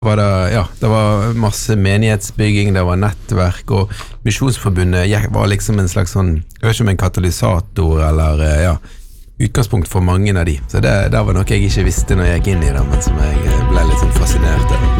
var det var masse menighetsbygging, det var nettverk, og Misjonsforbundet var liksom en slags sånn, jeg vet ikke om en katalysator, eller utgangspunkt for mange av de. Så det var noe jeg ikke visste når jeg gikk inn i det, men som jeg ble litt sånn fascinert av.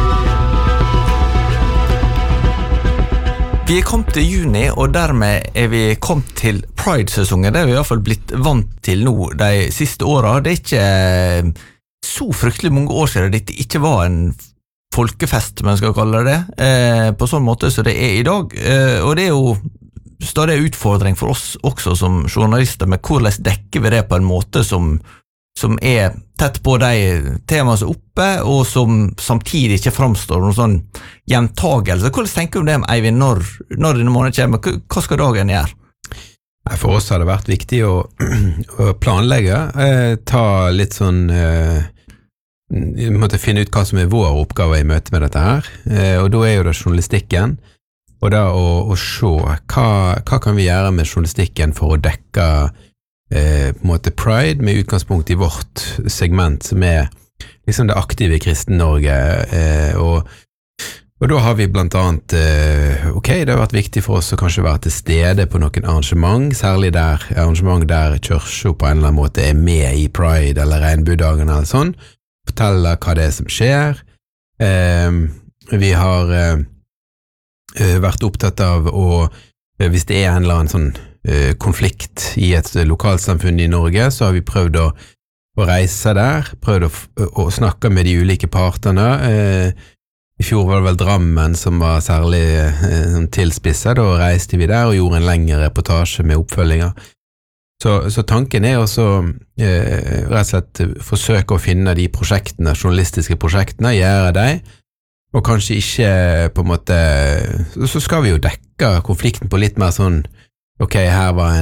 Vi kommet til juni, og dermed vi kommet til Pride-sesongen. Det vi I hvert fall blitt vant til nå de siste årene. Det ikke så fryktelig mange år siden dette ikke var en folkefest, man skal kalle det, på sånn måte som det I dag. Og det jo stadig en utfordring for oss også som journalister, med hvordan dekker vi det på en måte som tett på de temaene som oppe, og som samtidig ikke framstår noen sånn gjentagelse. Hvordan tenker du om det, Eivind, når denne måneden kommer? Hva skal dagen gjøre? For oss har det vært viktig å planlegge, ta litt sånn vi måtte finne ut hva som vår oppgave I møte med dette her, og da jo det journalistikken, og da å se hva kan vi gjøre med journalistikken for å dekke på en måte Pride med utgangspunkt I vårt segment som liksom det aktive Kristen-Norge, og da har vi blant annet det har vært viktig for oss å kanskje være til stede på noen arrangement, særlig arrangement der kirken på en eller annen måte med I Pride eller regnbuedagen eller sånn, fortelle hva det som skjer. Vi har vært opptatt av hvis det en eller annen sånn konflikt I et lokalsamfunn I Norge, så har vi prøvd å reise der, prøvd å snakke med de ulike partene. I fjor var det vel Drammen som var særlig tilspisset, da reiste vi der og gjorde en lengre reportasje med oppfølginger. Så tanken også rett og slett forsøke å finne de prosjektene, journalistiske prosjektene, gjøre de, og kanskje ikke på en måte, så skal vi jo dekke konflikten på litt mer sånn, her var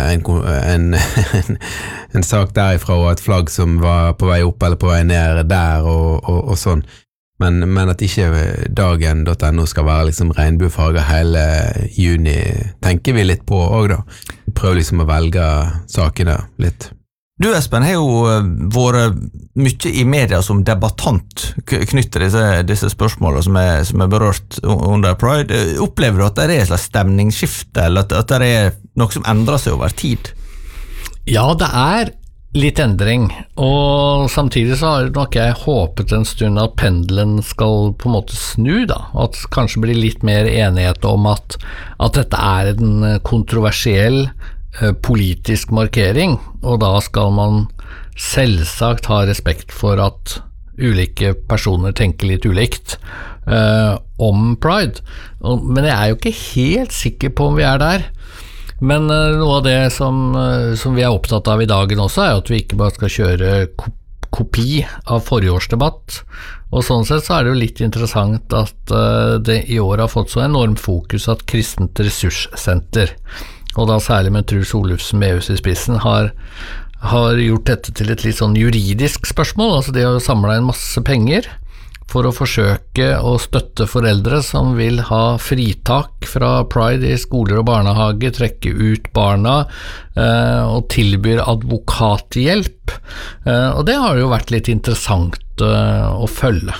en sak derifra, og et flagg som var på vei opp eller på vei ned der, og sånn. Men at ikke dagen.no skal være liksom regnbuefarger hele juni, tenker vi litt på også da. Vi prøver liksom å velge sakene litt. Du, Espen, har jo vært mye I media som debattant knyttet disse spørsmålene som berørt under Pride. Opplever du at det et slags stemningsskifte, eller at det noe som endrer seg over tid? Ja, det litt endring, og samtidig så har nok jeg håpet en stund at pendelen skal på en måte snu da, at kanskje blir litt mer enighet om at dette en kontroversiell politisk markering, og da skal man selvsagt ha respekt for at ulike personer tenker litt ulikt om Pride, men jeg jo ikke helt sikker på om vi der. Men noe av det som vi opptatt av I dagen også at vi ikke bare skal kjøre kopi av forrige års debatt, og sånn sett så det jo litt interessant at det I år har fått så enormt fokus at Kristent Ressurssenter, og da særlig med Truls Olufsen Meus I spissen, har gjort dette til et litt sånn juridisk spørsmål, altså de har jo samlet inn masse penger for å forsøke å støtte foreldre som vil ha fritak fra Pride I skoler og barnehage, trekke ut barna og tilbyr advokathjelp. Og det har jo vært litt interessant å følge.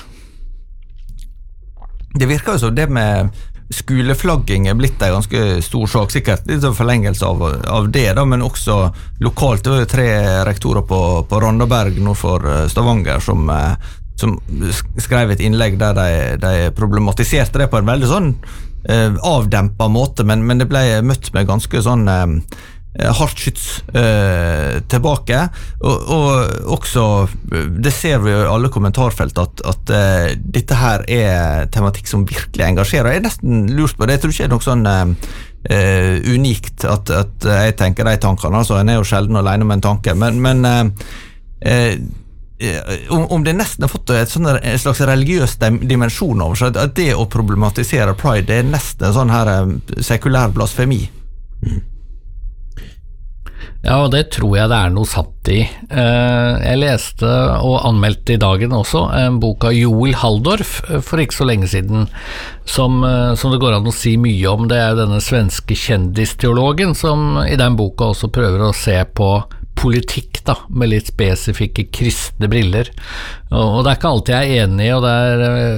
Det virker jo så det med skoleflagging blitt en ganske stor sak, sikkert litt forlengelse av det da, men også lokalt. Det var jo 3 rektorer på Randaberg nord for Stavanger som skrev et innlegg der de problematiserte det på en veldig sånn avdempet måte, men det ble møtt med ganske sånn hardt skyts tilbake, og også det ser vi I alle kommentarfelt at dette her tematikk som virkelig engasjerer. Jeg nesten lurt på det, jeg tror ikke det noe sånn unikt at jeg tenker de tankene, altså en jo sjelden alene med en tanke, men om det nesten har fått en slags religiøs dimensjon over seg, at det å problematisere Pride det nesten en sånn her sekulær blasfemi. Ja, og det tror jeg det noe satt I. Jeg leste og anmeldte I dagen også en bok av Joel Halldorf for ikke så lenge siden, som det går an å si mye om. Det jo denne svenske kjendisteologen som I den boka også prøver å se på politikk da, med litt spesifikke kristne briller, og det ikke alltid jeg enig I, og det